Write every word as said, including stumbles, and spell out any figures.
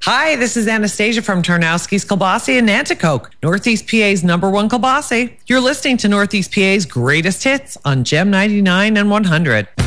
Hi, this is Anastasia from Tarnowski's Kielbasa in Nanticoke, Northeast P A's number one kielbasa. You're listening to Northeast P A's greatest hits on Gem ninety-nine and one hundred.